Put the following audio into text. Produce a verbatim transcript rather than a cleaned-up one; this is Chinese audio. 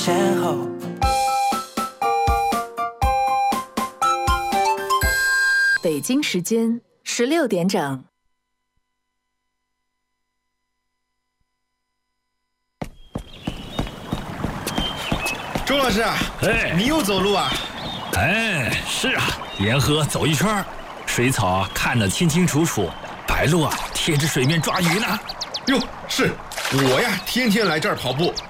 前后。 北京时间十六点整。 周老师， 哎， 你又走路啊？ 哎，是啊，沿河走一圈，水草看得清清楚楚，白鹭啊贴着水面抓鱼呢。 哟，是我呀，天天来这儿跑步，